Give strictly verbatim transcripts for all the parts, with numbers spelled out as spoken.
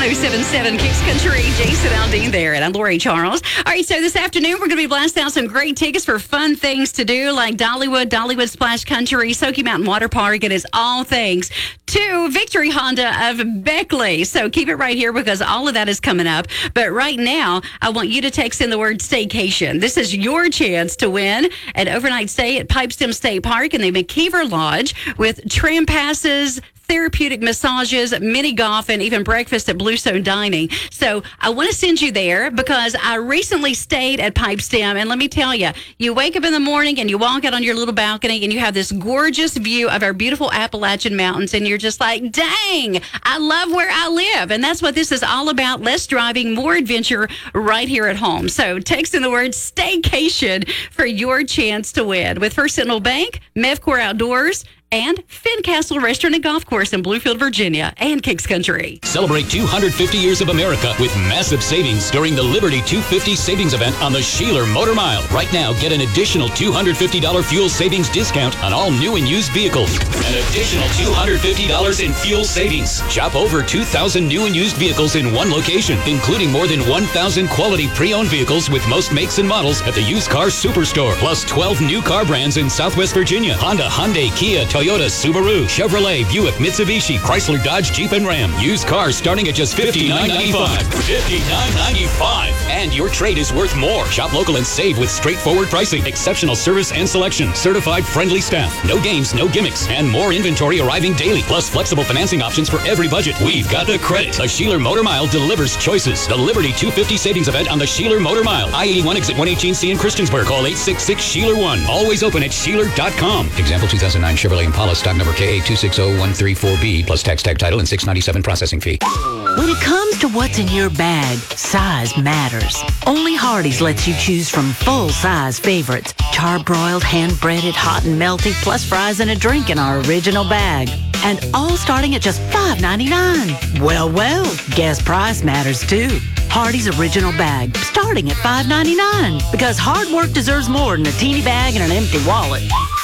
oh seven seven Kicks Country. Jason Aldean there, and I'm Lori Charles. All right, so this afternoon we're going to be blasting out some great tickets for fun things to do like Dollywood, Dollywood Splash Country, Smoky Mountain Water Park. It is all things to Victory Honda of Beckley. So keep it right here because all of that is coming up. But right now, I want you to text in the word staycation. This is your chance to win an overnight stay at Pipestem State Park in the McKeever Lodge with tram passes, therapeutic massages, mini golf, and even breakfast at Bluestone Dining. So I want to send you there because I recently stayed at Pipestem, and let me tell you, you wake up in the morning and you walk out on your little balcony and you have this gorgeous view of our beautiful Appalachian Mountains, and you're just like, dang, I love where I live. And that's what this is all about. Less driving, more adventure right here at home. So text in the word staycation for your chance to win with First Sentinel Bank, Mevcor Outdoors, and Fincastle Restaurant and Golf Course in Bluefield, Virginia, and Kicks Country. Celebrate two hundred fifty years of America with massive savings during the Liberty two fifty savings event on the Sheeler Motor Mile. Right now, get an additional two hundred fifty dollars fuel savings discount on all new and used vehicles. An additional two hundred fifty dollars in fuel savings. Shop over two thousand new and used vehicles in one location, including more than one thousand quality pre-owned vehicles with most makes and models at the Used Car Superstore. Plus twelve new car brands in Southwest Virginia. Honda, Hyundai, Kia, Toyota, Subaru, Chevrolet, Buick, Mitsubishi, Chrysler, Dodge, Jeep, and Ram. Used cars starting at just fifty-nine ninety-five. fifty-nine ninety-five. And your trade is worth more. Shop local and save with straightforward pricing, exceptional service and selection, certified friendly staff, no games, no gimmicks, and more inventory arriving daily. Plus flexible financing options for every budget. We've got the credit. The Sheeler Motor Mile delivers choices. The Liberty two fifty savings event on the Sheeler Motor Mile. I eighty-one exit one eighteen C in Christiansburg. Call eight six six Sheeler one. Always open at Sheeler dot com. Example two thousand nine Chevrolet Impala stock number K A two six zero one three four B plus tax, tag title, and six ninety-seven processing fee. When it comes to what's in your bag, size matters. Only Hardee's lets you choose from full-size favorites. Charbroiled, hand-breaded, hot and melty, plus fries and a drink in our original bag. And all starting at just five ninety-nine. Well, well, guess price matters too. Hardee's original bag, starting at five ninety-nine. Because hard work deserves more than a teeny bag and an empty wallet.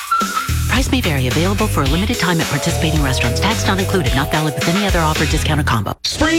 Price may vary. Available for a limited time at participating restaurants. Tax not included. Not valid with any other offer, discount, or combo. Spring